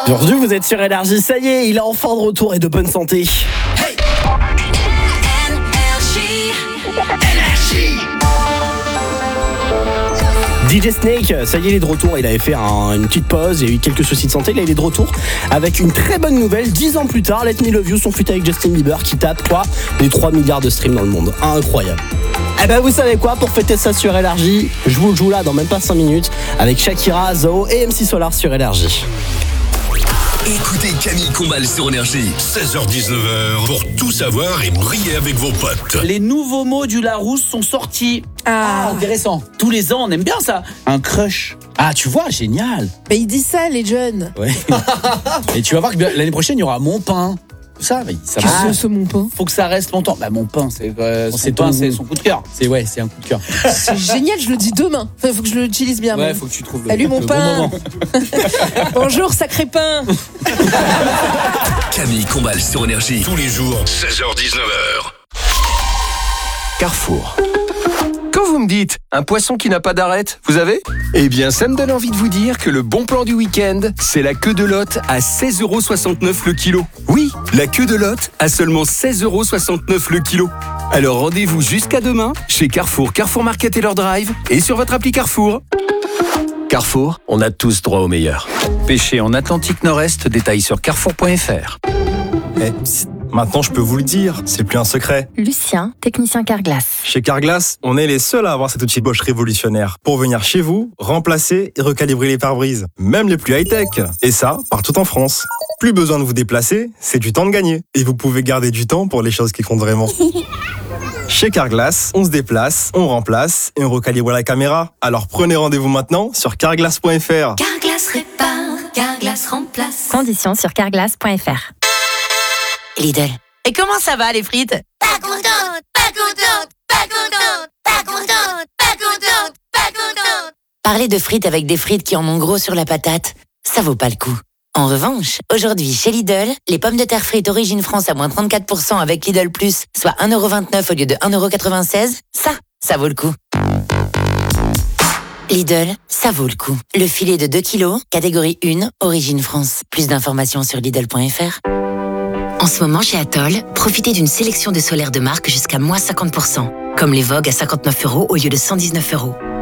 Aujourd'hui, vous êtes sur Énergie, ça y est, il est enfin de retour et de bonne santé. Hey DJ Snake, ça y est, il est de retour. Il avait fait une petite pause, il y a eu quelques soucis de santé. Là, il est de retour avec une très bonne nouvelle. 10 ans plus tard, Let Me Love You, son feat avec Justin Bieber qui tape quoi les 3 milliards de streams dans le monde. Incroyable. Eh ben, vous savez quoi, pour fêter ça sur Énergie, je vous le joue là dans même pas 5 minutes avec Shakira, Zoho et MC Solar sur Énergie. Écoutez Camille Combal sur Énergie, 16h-19h, pour tout savoir et briller avec vos potes. Les nouveaux mots du Larousse sont sortis. Ah, Intéressant. Tous les ans, on aime bien ça. Un crush. Ah, tu vois, génial. mais ils disent ça, les jeunes. Ouais. Et tu vas voir que l'année prochaine, il y aura mon pain. Ça va. Ce mon pain. Faut que ça reste longtemps. Bah, mon pain, c'est son coup de cœur. C'est un coup de cœur. C'est génial, je le dis demain. Enfin, faut que je l'utilise bien. Ouais, faut que tu trouves Salut mon le pain. bon moment. Bonjour, sacré pain. Camille Combal sur Énergie, tous les jours, 16h-19h. Carrefour. Quand vous me dites un poisson qui n'a pas d'arête, vous avez ? Eh bien, ça me donne envie de vous dire que le bon plan du week-end, c'est la queue de lotte à 16,69€ le kilo. Oui, la queue de lotte à seulement 16,69€ le kilo. Alors rendez-vous jusqu'à demain chez Carrefour, Carrefour Market et leur drive et sur votre appli Carrefour. Carrefour, on a tous droit au meilleur. Pêcher en Atlantique Nord-Est, détail sur carrefour.fr. Maintenant, je peux vous le dire, c'est plus un secret. Lucien, technicien Carglass. Chez Carglass, on est les seuls à avoir cet outil Bosch révolutionnaire pour venir chez vous, remplacer et recalibrer les pare-brises, même les plus high-tech. Et ça, partout en France. Plus besoin de vous déplacer, c'est du temps de gagner. Et vous pouvez garder du temps pour les choses qui comptent vraiment. Chez Carglass, on se déplace, on remplace et on recalibre la caméra. Alors prenez rendez-vous maintenant sur carglass.fr. Carglass répare, Carglass remplace. Conditions sur carglass.fr. Lidl. Et comment ça va les frites ? Pas contente, pas contente, pas contente, pas contente, pas contente, pas contente. Parler de frites avec des frites qui en ont gros sur la patate, ça vaut pas le coup. En revanche, aujourd'hui chez Lidl, les pommes de terre frites Origine France à moins 34% avec Lidl Plus, soit 1,29€ au lieu de 1,96€, ça vaut le coup. Lidl, ça vaut le coup. Le filet de 2 kg, catégorie 1, Origine France. Plus d'informations sur Lidl.fr. En ce moment, chez Atoll, profitez d'une sélection de solaires de marque jusqu'à moins 50%, comme les Vogue à 59€ au lieu de 119€.